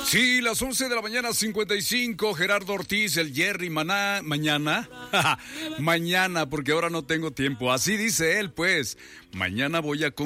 Sí, las 11 de la mañana, 55. Gerardo Ortiz, el Jerry, mañana. Mañana, porque ahora no tengo tiempo. Así dice él, pues. Mañana voy a